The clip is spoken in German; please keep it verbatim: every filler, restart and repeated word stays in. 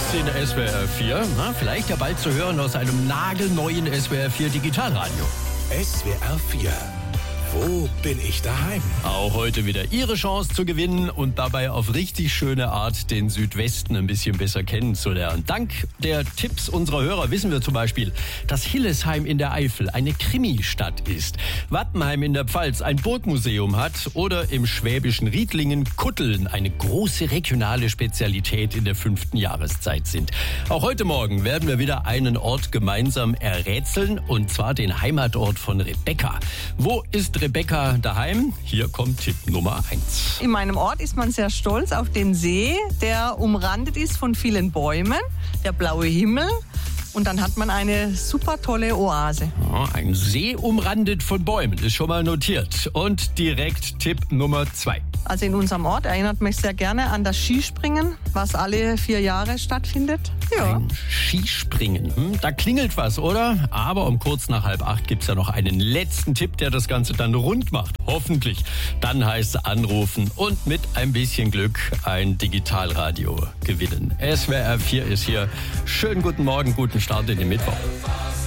in S W R vier. Na, vielleicht ja bald zu hören aus einem nagelneuen S W R vier Digitalradio. S W R vier. Wo bin ich daheim? Auch heute wieder Ihre Chance zu gewinnen und dabei auf richtig schöne Art den Südwesten ein bisschen besser kennenzulernen. Dank der Tipps unserer Hörer wissen wir zum Beispiel, dass Hillesheim in der Eifel eine Krimi-Stadt ist, Wattenheim in der Pfalz ein Burgmuseum hat oder im schwäbischen Riedlingen Kutteln eine große regionale Spezialität in der fünften Jahreszeit sind. Auch heute Morgen werden wir wieder einen Ort gemeinsam errätseln, und zwar den Heimatort von Rebecca. Wo ist Rebecca daheim? Hier kommt Tipp Nummer eins. In meinem Ort ist man sehr stolz auf den See, der umrandet ist von vielen Bäumen, der blaue Himmel. Und dann hat man eine super tolle Oase. Ja, ein See umrandet von Bäumen, ist schon mal notiert. Und direkt Tipp Nummer zwei. Also in unserem Ort erinnert mich sehr gerne an das Skispringen, was alle vier Jahre stattfindet. Ja. Ein Skispringen, hm, da klingelt was, oder? Aber um kurz nach halb acht gibt's ja noch einen letzten Tipp, der das Ganze dann rund macht. Hoffentlich. Dann heißt es anrufen und mit ein bisschen Glück ein Digitalradio gewinnen. S W R vier ist hier. Schönen guten Morgen, guten Start in den Mittwoch.